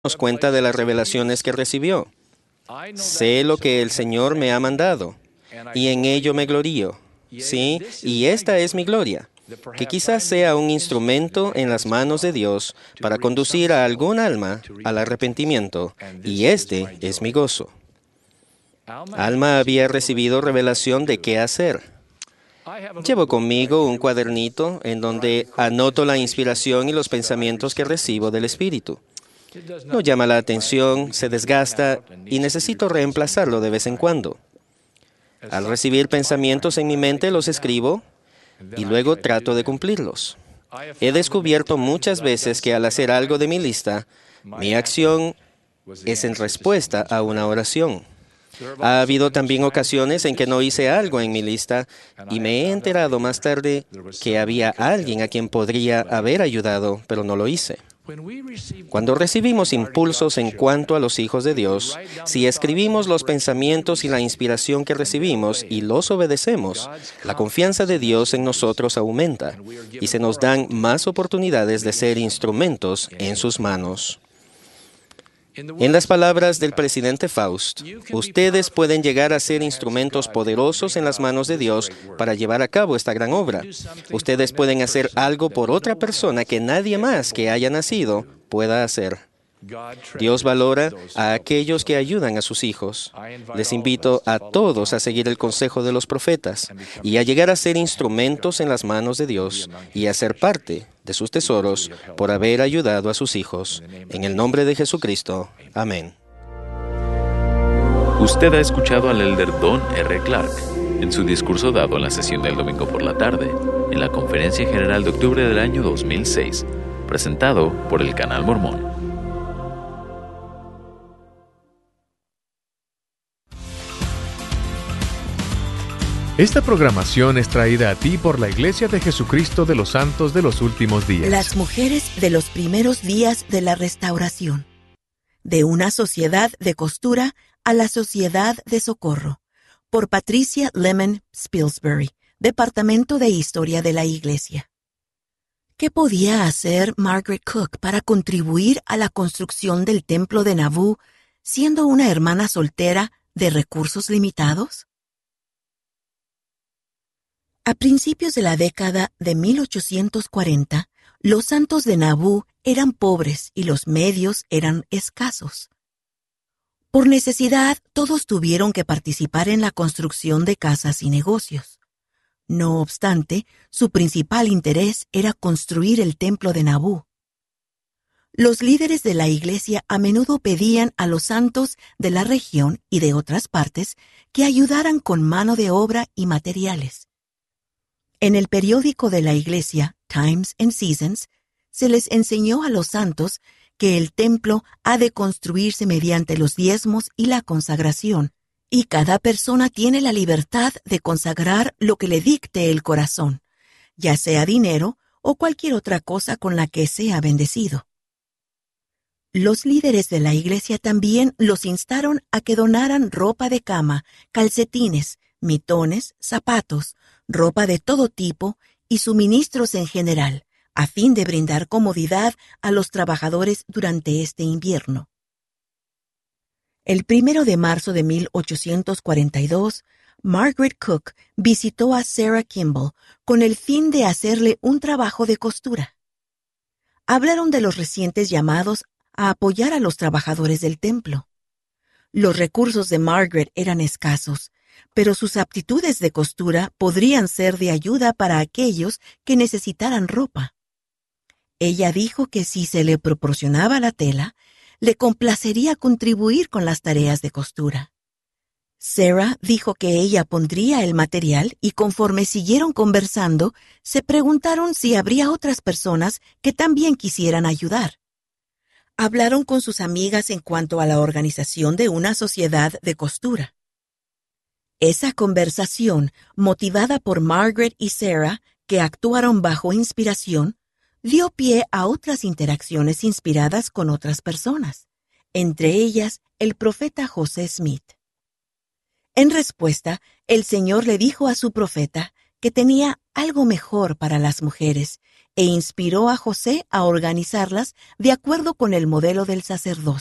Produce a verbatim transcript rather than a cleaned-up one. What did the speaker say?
cuenta de las revelaciones que recibió. Sé lo que el Señor me ha mandado, y en ello me glorío. Sí, y esta es mi gloria, que quizás sea un instrumento en las manos de Dios para conducir a algún alma al arrepentimiento, y este es mi gozo. Alma había recibido revelación de qué hacer. Llevo conmigo un cuadernito en donde anoto la inspiración y los pensamientos que recibo del Espíritu. No llama la atención, se desgasta y necesito reemplazarlo de vez en cuando. Al recibir pensamientos en mi mente, los escribo y luego trato de cumplirlos. He descubierto muchas veces que al hacer algo de mi lista, mi acción es en respuesta a una oración. Ha habido también ocasiones en que no hice algo en mi lista y me he enterado más tarde que había alguien a quien podría haber ayudado, pero no lo hice. Cuando recibimos impulsos en cuanto a los hijos de Dios, si escribimos los pensamientos y la inspiración que recibimos y los obedecemos, la confianza de Dios en nosotros aumenta y se nos dan más oportunidades de ser instrumentos en sus manos. En las palabras del presidente Faust, ustedes pueden llegar a ser instrumentos poderosos en las manos de Dios para llevar a cabo esta gran obra. Ustedes pueden hacer algo por otra persona que nadie más que haya nacido pueda hacer. Dios valora a aquellos que ayudan a sus hijos. Les invito a todos a seguir el consejo de los profetas y a llegar a ser instrumentos en las manos de Dios y a ser parte de sus tesoros por haber ayudado a sus hijos. En el nombre de Jesucristo. Amén. Usted ha escuchado al elder Don R. Clark en su discurso dado en la sesión del domingo por la tarde, en la Conferencia General de octubre del año dos mil seis, presentado por el Canal Mormón. Esta programación es traída a ti por la Iglesia de Jesucristo de los Santos de los Últimos Días. Las mujeres de los primeros días de la restauración. De una sociedad de costura a la sociedad de socorro. Por Patricia Lemon Spilsbury, Departamento de Historia de la Iglesia. ¿Qué podía hacer Margaret Cook para contribuir a la construcción del templo de Nauvoo, siendo una hermana soltera de recursos limitados? A principios de la década de mil ochocientos cuarenta, los santos de Nauvoo eran pobres y los medios eran escasos. Por necesidad, todos tuvieron que participar en la construcción de casas y negocios. No obstante, su principal interés era construir el templo de Nauvoo. Los líderes de la iglesia a menudo pedían a los santos de la región y de otras partes que ayudaran con mano de obra y materiales. En el periódico de la iglesia, Times and Seasons, se les enseñó a los santos que el templo ha de construirse mediante los diezmos y la consagración, y cada persona tiene la libertad de consagrar lo que le dicte el corazón, ya sea dinero o cualquier otra cosa con la que sea bendecido. Los líderes de la iglesia también los instaron a que donaran ropa de cama, calcetines, mitones, zapatos, ropa de todo tipo y suministros en general, a fin de brindar comodidad a los trabajadores durante este invierno. El primero de marzo de mil ochocientos cuarenta y dos, Margaret Cook visitó a Sarah Kimball con el fin de hacerle un trabajo de costura. Hablaron de los recientes llamados a apoyar a los trabajadores del templo. Los recursos de Margaret eran escasos, pero sus aptitudes de costura podrían ser de ayuda para aquellos que necesitaran ropa. Ella dijo que si se le proporcionaba la tela, le complacería contribuir con las tareas de costura. Sarah dijo que ella pondría el material y conforme siguieron conversando, se preguntaron si habría otras personas que también quisieran ayudar. Hablaron con sus amigas en cuanto a la organización de una sociedad de costura. Esa conversación, motivada por Margaret y Sarah, que actuaron bajo inspiración, dio pie a otras interacciones inspiradas con otras personas, entre ellas el profeta José Smith. En respuesta, el Señor le dijo a su profeta que tenía algo mejor para las mujeres e inspiró a José a organizarlas de acuerdo con el modelo del sacerdocio.